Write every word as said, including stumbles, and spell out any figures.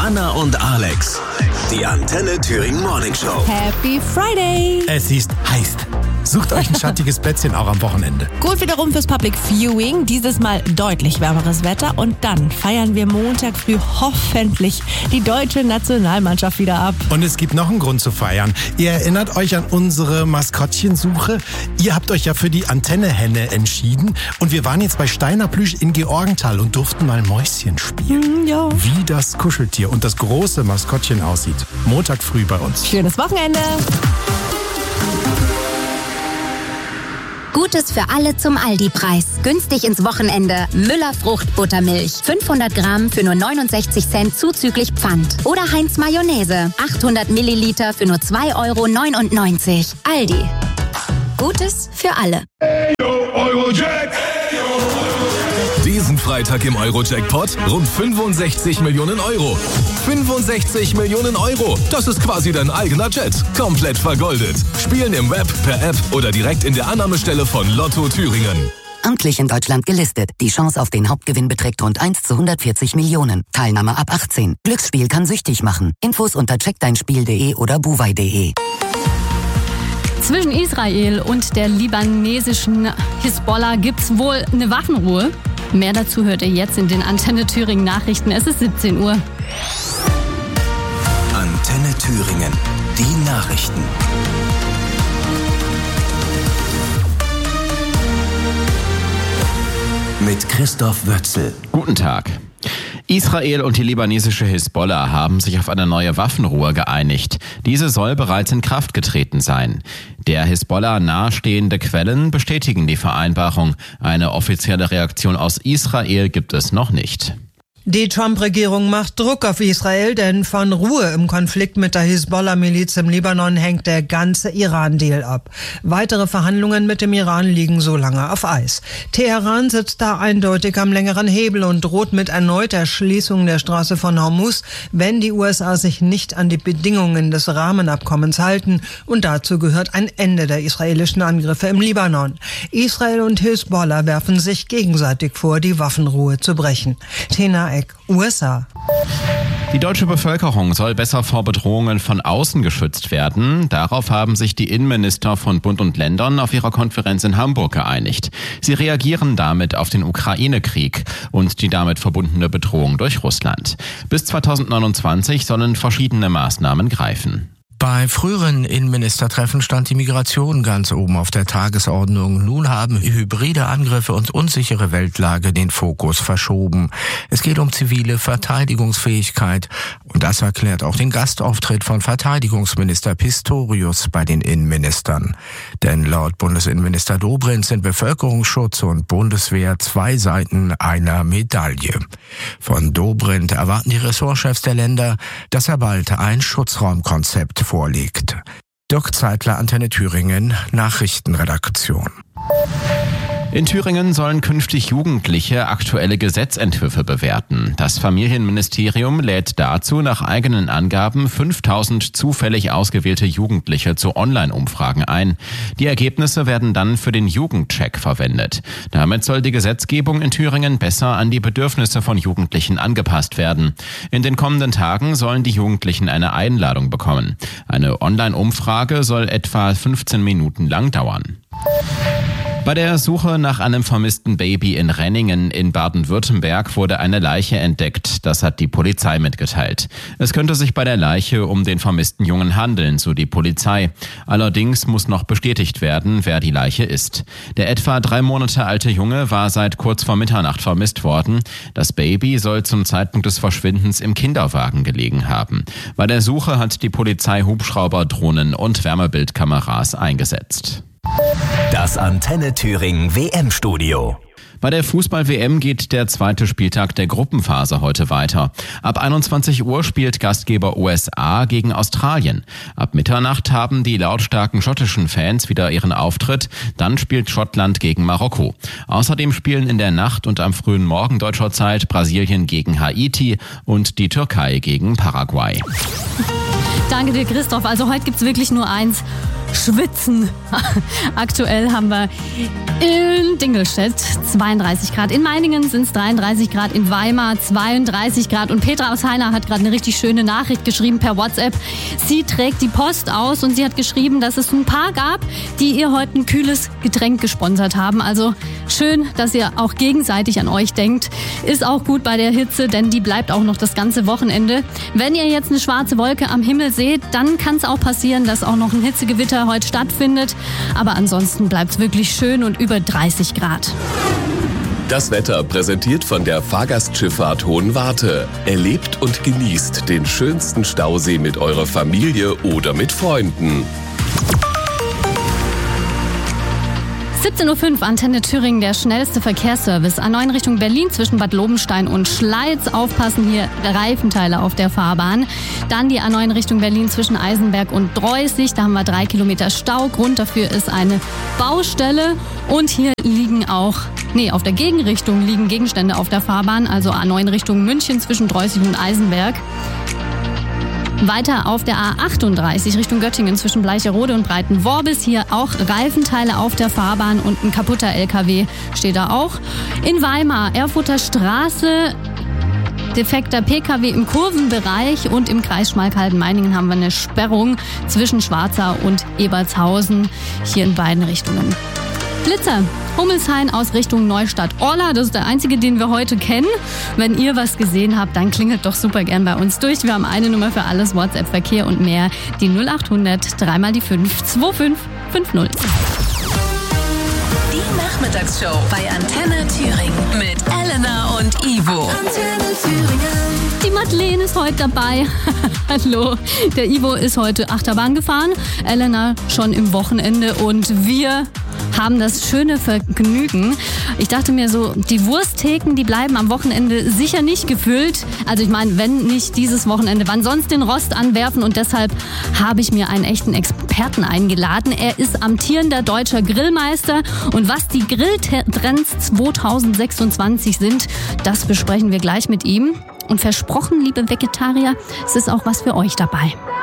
Anna und Alex. Die Antenne Thüringen Morning Show. Happy Friday! Es ist heiß. Sucht euch ein schattiges Plätzchen auch am Wochenende. Gut wiederum fürs Public Viewing. Dieses Mal deutlich wärmeres Wetter. Und dann feiern wir Montag früh hoffentlich die deutsche Nationalmannschaft wieder ab. Und es gibt noch einen Grund zu feiern. Ihr erinnert euch an unsere Maskottchensuche? Ihr habt euch ja für die Antenne-Henne entschieden. Und wir waren jetzt bei Steiner Plüsch in Georgenthal und durften mal Mäuschen spielen. Mm, ja. Wie das Kuscheltier und das große Maskottchen aussieht. Montag früh bei uns. Schönes Wochenende. Gutes für alle zum Aldi-Preis. Günstig ins Wochenende. Müller Fruchtbuttermilch. fünfhundert Gramm für nur neunundsechzig Cent zuzüglich Pfand. Oder Heinz Mayonnaise. achthundert Milliliter für nur zwei Euro neunundneunzig. Aldi. Gutes für alle. Diesen Freitag im Euro-Jackpot rund fünfundsechzig Millionen Euro. fünfundsechzig Millionen Euro. Das ist quasi dein eigener Jet. Komplett vergoldet. Spielen im Web, per App oder direkt in der Annahmestelle von Lotto Thüringen. Amtlich in Deutschland gelistet. Die Chance auf den Hauptgewinn beträgt rund eins zu hundertvierzig Millionen. Teilnahme ab achtzehn. Glücksspiel kann süchtig machen. Infos unter check dein spiel punkt de oder buwei punkt de. Zwischen Israel und der libanesischen Hisbollah gibt's wohl eine Waffenruhe. Mehr dazu hört ihr jetzt in den Antenne Thüringen Nachrichten. Es ist siebzehn Uhr. Antenne Thüringen, die Nachrichten. Mit Christoph Wötzel. Guten Tag. Israel und die libanesische Hisbollah haben sich auf eine neue Waffenruhe geeinigt. Diese soll bereits in Kraft getreten sein. Der Hisbollah nahestehende Quellen bestätigen die Vereinbarung. Eine offizielle Reaktion aus Israel gibt es noch nicht. Die Trump-Regierung macht Druck auf Israel, denn von Ruhe im Konflikt mit der Hisbollah-Miliz im Libanon hängt der ganze Iran-Deal ab. Weitere Verhandlungen mit dem Iran liegen so lange auf Eis. Teheran sitzt da eindeutig am längeren Hebel und droht mit erneuter Schließung der Straße von Hormuz, wenn die U S A sich nicht an die Bedingungen des Rahmenabkommens halten. Und dazu gehört ein Ende der israelischen Angriffe im Libanon. Israel und Hisbollah werfen sich gegenseitig vor, die Waffenruhe zu brechen. Tena U S A. Die deutsche Bevölkerung soll besser vor Bedrohungen von außen geschützt werden. Darauf haben sich die Innenminister von Bund und Ländern auf ihrer Konferenz in Hamburg geeinigt. Sie reagieren damit auf den Ukraine-Krieg und die damit verbundene Bedrohung durch Russland. Bis zweitausendneunundzwanzig sollen verschiedene Maßnahmen greifen. Bei früheren Innenministertreffen stand die Migration ganz oben auf der Tagesordnung. Nun haben hybride Angriffe und unsichere Weltlage den Fokus verschoben. Es geht um zivile Verteidigungsfähigkeit. Und das erklärt auch den Gastauftritt von Verteidigungsminister Pistorius bei den Innenministern. Denn laut Bundesinnenminister Dobrindt sind Bevölkerungsschutz und Bundeswehr zwei Seiten einer Medaille. Von Dobrindt erwarten die Ressortchefs der Länder, dass er bald ein Schutzraumkonzept vorliegt. Dirk Zeitler, Antenne Thüringen, Nachrichtenredaktion. In Thüringen sollen künftig Jugendliche aktuelle Gesetzentwürfe bewerten. Das Familienministerium lädt dazu nach eigenen Angaben fünftausend zufällig ausgewählte Jugendliche zu Online-Umfragen ein. Die Ergebnisse werden dann für den Jugendcheck verwendet. Damit soll die Gesetzgebung in Thüringen besser an die Bedürfnisse von Jugendlichen angepasst werden. In den kommenden Tagen sollen die Jugendlichen eine Einladung bekommen. Eine Online-Umfrage soll etwa fünfzehn Minuten lang dauern. Bei der Suche nach einem vermissten Baby in Renningen in Baden-Württemberg wurde eine Leiche entdeckt. Das hat die Polizei mitgeteilt. Es könnte sich bei der Leiche um den vermissten Jungen handeln, so die Polizei. Allerdings muss noch bestätigt werden, wer die Leiche ist. Der etwa drei Monate alte Junge war seit kurz vor Mitternacht vermisst worden. Das Baby soll zum Zeitpunkt des Verschwindens im Kinderwagen gelegen haben. Bei der Suche hat die Polizei Hubschrauber, Drohnen und Wärmebildkameras eingesetzt. Das Antenne Thüringen W M-Studio. Bei der Fußball-W M geht der zweite Spieltag der Gruppenphase heute weiter. Ab einundzwanzig Uhr spielt Gastgeber U S A gegen Australien. Ab Mitternacht haben die lautstarken schottischen Fans wieder ihren Auftritt. Dann spielt Schottland gegen Marokko. Außerdem spielen in der Nacht und am frühen Morgen deutscher Zeit Brasilien gegen Haiti und die Türkei gegen Paraguay. Danke dir, Christoph. Also heute gibt's wirklich nur eins. schwitzen. Aktuell haben wir in Dingelstedt zweiunddreißig Grad. In Meiningen sind es dreiunddreißig Grad. In Weimar zweiunddreißig Grad. Und Petra aus Heiner hat gerade eine richtig schöne Nachricht geschrieben per WhatsApp. Sie trägt die Post aus und sie hat geschrieben, dass es ein paar gab, die ihr heute ein kühles Getränk gesponsert haben. Also schön, dass ihr auch gegenseitig an euch denkt. Ist auch gut bei der Hitze, denn die bleibt auch noch das ganze Wochenende. Wenn ihr jetzt eine schwarze Wolke am Himmel seht, dann kann es auch passieren, dass auch noch ein Hitzegewitter heute stattfindet. Aber ansonsten bleibt es wirklich schön und über dreißig Grad. Das Wetter präsentiert von der Fahrgastschifffahrt Hohenwarte. Erlebt und genießt den schönsten Stausee mit eurer Familie oder mit Freunden. siebzehn Uhr fünf, Antenne Thüringen, der schnellste Verkehrsservice. A neun Richtung Berlin zwischen Bad Lobenstein und Schleiz. Aufpassen, hier Reifenteile auf der Fahrbahn. Dann die A neun Richtung Berlin zwischen Eisenberg und Dreußig. Da haben wir drei Kilometer Stau. Grund dafür ist eine Baustelle. Und hier liegen auch, nee, auf der Gegenrichtung liegen Gegenstände auf der Fahrbahn. Also A neun Richtung München zwischen Dreußig und Eisenberg. Weiter auf der A achtunddreißig Richtung Göttingen zwischen Bleicherode und Breitenworbis. Hier auch Reifenteile auf der Fahrbahn und ein kaputter L K W steht da auch. In Weimar, Erfurter Straße, defekter P K W im Kurvenbereich und im Kreis Schmalkalden-Meiningen haben wir eine Sperrung zwischen Schwarzau und Ebertshausen, hier in beiden Richtungen. Blitzer, Hummelshain aus Richtung Neustadt-Orla, das ist der einzige, den wir heute kennen. Wenn ihr was gesehen habt, dann klingelt doch super gern bei uns durch. Wir haben eine Nummer für alles, WhatsApp, Verkehr und mehr, die null acht hundert, dreimal die fünf, zwei fünf fünf null. Die Nachmittagsshow bei Antenne Thüringen mit Elena und Ivo. Antenne Thüringen. Die Madeleine ist heute dabei. Hallo. Der Ivo ist heute Achterbahn gefahren, Elena schon im Wochenende und wir haben das schöne Vergnügen. Ich dachte mir so, die Wursttheken, die bleiben am Wochenende sicher nicht gefüllt. Also ich meine, wenn nicht dieses Wochenende, wann sonst den Rost anwerfen? Und deshalb habe ich mir einen echten Experten eingeladen. Er ist amtierender deutscher Grillmeister. Und was die Grilltrends zwanzig sechsundzwanzig sind, das besprechen wir gleich mit ihm. Und versprochen, liebe Vegetarier, es ist auch was für euch dabei.